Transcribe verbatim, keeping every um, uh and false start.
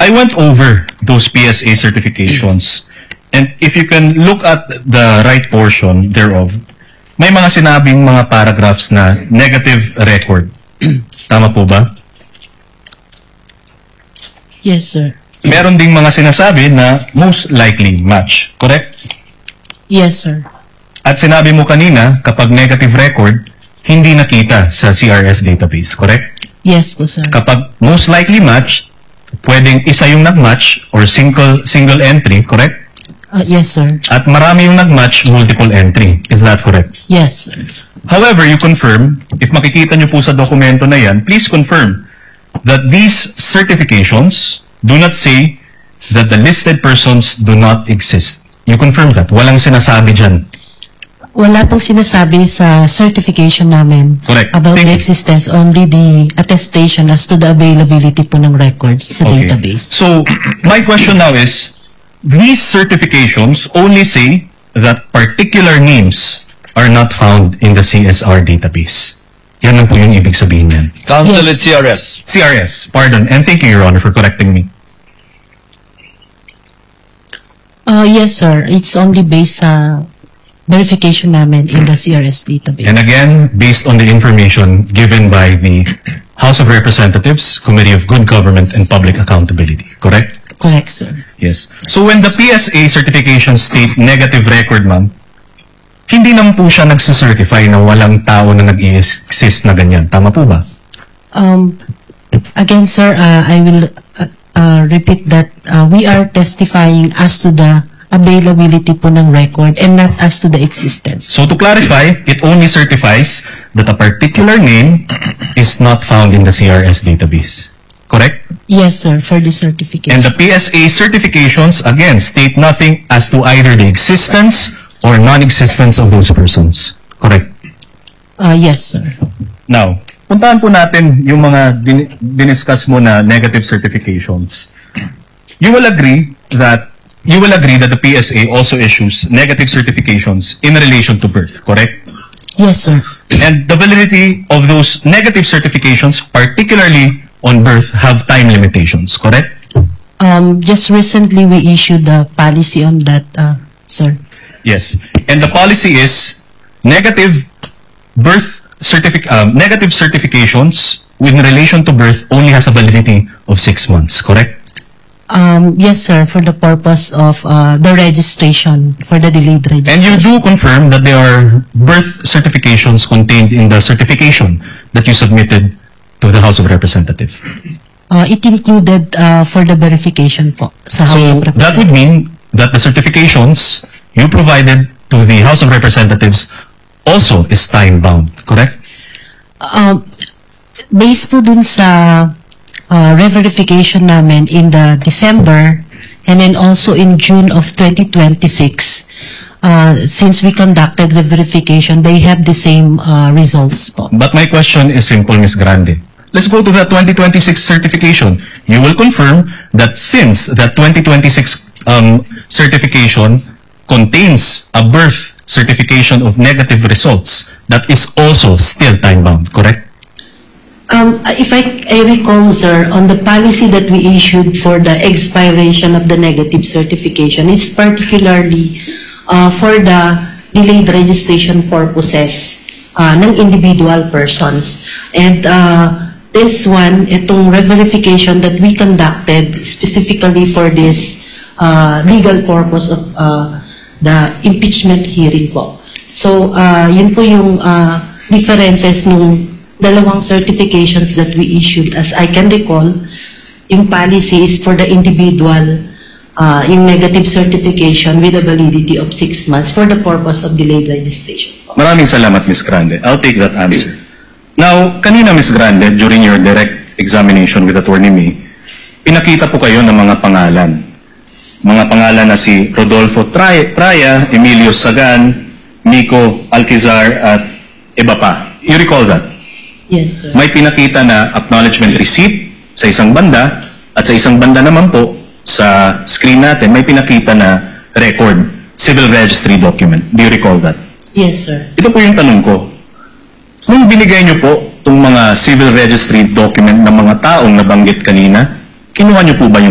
I went over those P S A certifications, and if you can look at the right portion thereof, may mga sinabing mga paragraphs na negative record. Tama po ba? Yes, sir. Meron ding mga sinasabi na most likely match, correct? Yes, sir. At sinabi mo kanina, kapag negative record, hindi nakita sa C R S database, correct? Yes po, sir. Kapag most likely match, pwedeng isa yung nag-match or single single entry, correct? Uh, yes, sir. At marami yung nag-match, multiple entry. Is that correct? Yes, sir. However, you confirm, if makikita nyo po sa dokumento na yan, please confirm that these certifications do not say that the listed persons do not exist. You confirm that? Walang sinasabi dyan. Wala pong sinasabi sa certification namin Correct. about Thank the you. existence, only the attestation as to the availability po ng records sa Okay. database. So, my question now is, these certifications only say that particular names are not found in the C S R database. Yan lang po yung ibig sabihin yan. Council Yes. at C R S. C R S, pardon, and thank you, Your Honor, for correcting me. Uh, yes, sir. It's only based sa verification namin in the C R S database. And again, based on the information given by the House of Representatives, Committee of Good Government and Public Accountability, correct? Correct, sir. Yes. So when the P S A certification state negative record, ma'am, hindi naman po siya nagsacertify na walang tao na nag-i-exist na ganyan. Tama po ba? Um, again, sir, uh, I will uh, uh, repeat that uh, we are testifying as to the availability po ng record and not as to the existence. So to clarify, it only certifies that a particular name is not found in the C R S database. Correct? Yes, sir, for the certification. And the P S A certifications, again, state nothing as to either the existence or non-existence of those persons. Correct? Uh, yes, sir. Now, puntahan po natin yung mga din diniscuss mo na negative certifications. You will agree that you will agree that the P S A also issues negative certifications in relation to birth, correct? Yes, sir. And the validity of those negative certifications, particularly on birth, have time limitations, correct? Um, just recently we issued the policy on that, uh, sir. Yes. And the policy is negative birth certific um, negative certifications in relation to birth only has a validity of six months, correct? Um, yes, sir, for the purpose of uh, the registration, for the delayed And registration. you do confirm that there are birth certifications contained in the certification that you submitted to the House of Representatives. Uh, it included uh, for the verification po sa House So of Representatives. that would mean that the certifications you provided to the House of Representatives also is time-bound, correct? Um, based po dun sa uh, re-verification namin in the December and then also in June of twenty twenty-six, uh, since we conducted the verification, they have the same uh, results po. But my question is simple, Miz Grande. Let's go to the twenty twenty-six certification. You will confirm that since that twenty twenty-six um, certification contains a birth certification of negative results, that is also still time-bound, correct? Um, if I, I recall, sir, on the policy that we issued for the expiration of the negative certification, it's particularly uh, for the delayed registration purposes uh, ng individual persons. And uh, this one, itong re-verification that we conducted specifically for this uh, legal purpose of uh, the impeachment hearing po. So, uh, yun po yung uh, differences nung dalawang certifications that we issued. As I can recall, yung policy is for the individual, uh, yung negative certification with a validity of six months for the purpose of delayed registration. Maraming salamat, Miz Grande. I'll take that answer. Now, kanina, Miz Grande, during your direct examination with Attorney May, pinakita po kayo ng mga pangalan. Mga pangalan na si Rodolfo Praya, Emilio Sagan, Nico Alquizar, at iba pa. You recall that? Yes, sir. May pinakita na acknowledgement receipt sa isang banda, at sa isang banda naman po, sa screen natin, may pinakita na record, civil registry document. Do you recall that? Yes, sir. Ito po yung tanong ko. Nung binigay niyo po itong mga civil registry document ng mga taong nabanggit kanina, kinuha niyo po ba yung